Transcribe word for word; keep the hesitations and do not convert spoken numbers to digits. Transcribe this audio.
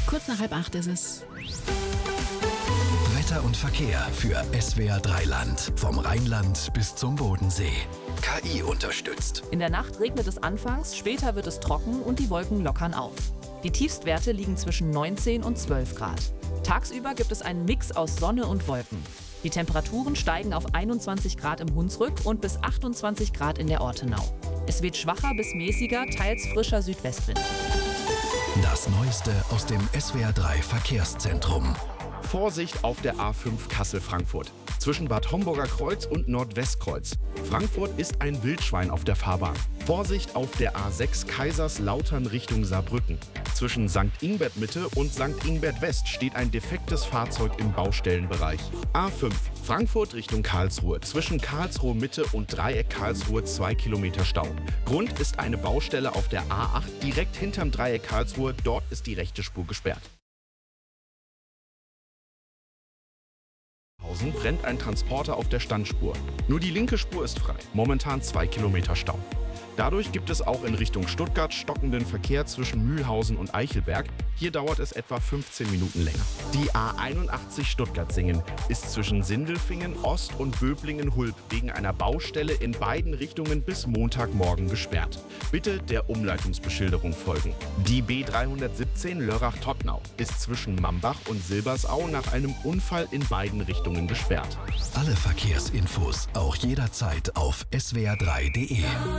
Kurz nach halb acht ist es. Wetter und Verkehr für S W R drei Land. Vom Rheinland bis zum Bodensee. K I unterstützt. In der Nacht regnet es anfangs, später wird es trocken und die Wolken lockern auf. Die Tiefstwerte liegen zwischen neunzehn und zwölf Grad. Tagsüber gibt es einen Mix aus Sonne und Wolken. Die Temperaturen steigen auf einundzwanzig Grad im Hunsrück und bis achtundzwanzig Grad in der Ortenau. Es weht schwacher bis mäßiger, teils frischer Südwestwind. Das Neueste aus dem S W R drei Verkehrszentrum. Vorsicht auf der A fünf Kassel-Frankfurt. Zwischen Bad Homburger Kreuz und Nordwestkreuz. Frankfurt ist ein Wildschwein auf der Fahrbahn. Vorsicht auf der A sechs Kaiserslautern Richtung Saarbrücken. Zwischen Sankt Ingbert Mitte und Sankt Ingbert West steht ein defektes Fahrzeug im Baustellenbereich. A fünf Frankfurt Richtung Karlsruhe. Zwischen Karlsruhe Mitte und Dreieck Karlsruhe zwei Kilometer Stau. Grund ist eine Baustelle auf der A acht direkt hinterm Dreieck Karlsruhe. Dort ist die rechte Spur gesperrt. Brennt ein Transporter auf der Standspur. Nur die linke Spur ist frei. Momentan zwei Kilometer Stau. Dadurch gibt es auch in Richtung Stuttgart stockenden Verkehr zwischen Mühlhausen und Eichelberg. Hier dauert es etwa fünfzehn Minuten länger. Die A einundachtzig Stuttgart-Singen ist zwischen Sindelfingen, Ost und Böblingen-Hulb wegen einer Baustelle in beiden Richtungen bis Montagmorgen gesperrt. Bitte der Umleitungsbeschilderung folgen. Die B dreihundertsiebzehn Lörrach-Tottnau ist zwischen Mambach und Silbersau nach einem Unfall in beiden Richtungen gesperrt. Alle Verkehrsinfos auch jederzeit auf S W R drei punkt de.